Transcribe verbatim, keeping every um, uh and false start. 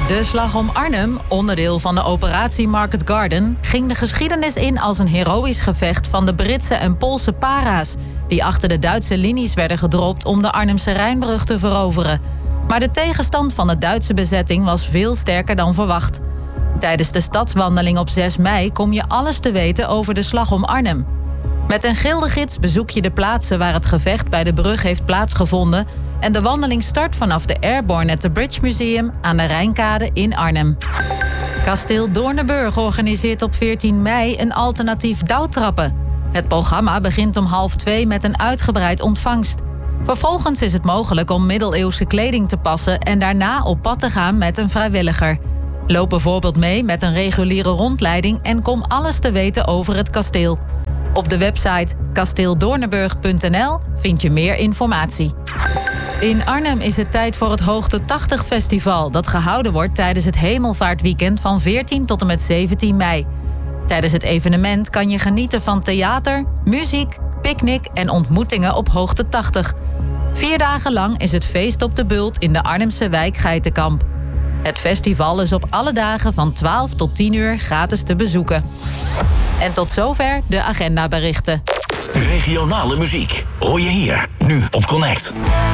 De Slag om Arnhem, onderdeel van de operatie Market Garden, ging de geschiedenis in als een heroïsch gevecht van de Britse en Poolse para's, die achter de Duitse linies werden gedropt om de Arnhemse Rijnbrug te veroveren. Maar de tegenstand van de Duitse bezetting was veel sterker dan verwacht. Tijdens de stadswandeling op zes mei kom je alles te weten over de Slag om Arnhem. Met een gildegids bezoek je de plaatsen waar het gevecht bij de brug heeft plaatsgevonden en de wandeling start vanaf de Airborne at the Bridge Museum aan de Rijnkade in Arnhem. Kasteel Doornenburg organiseert op veertien mei een alternatief douwtrappen. Het programma begint om half twee met een uitgebreid ontvangst. Vervolgens is het mogelijk om middeleeuwse kleding te passen en daarna op pad te gaan met een vrijwilliger. Loop bijvoorbeeld mee met een reguliere rondleiding en kom alles te weten over het kasteel. Op de website kasteeldoornenburg punt n l vind je meer informatie. In Arnhem is het tijd voor het Hoogte tachtig Festival, dat gehouden wordt tijdens het Hemelvaartweekend van veertien tot en met zeventien mei. Tijdens het evenement kan je genieten van theater, muziek, picknick en ontmoetingen op Hoogte tachtig. Vier dagen lang is het feest op de Bult in de Arnhemse wijk Geitenkamp. Het festival is op alle dagen van twaalf tot tien uur gratis te bezoeken. En tot zover de agendaberichten. Regionale muziek hoor je hier, nu op Connect.